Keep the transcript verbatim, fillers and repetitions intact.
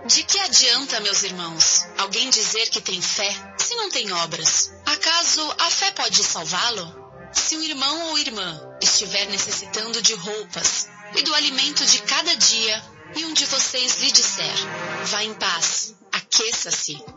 De que adianta, meus irmãos, alguém dizer que tem fé se não tem obras? Acaso a fé pode salvá-lo? Se um irmão ou irmã estiver necessitando de roupas e do alimento de cada dia, e um de vocês lhe disser: vá em paz, aqueça-se,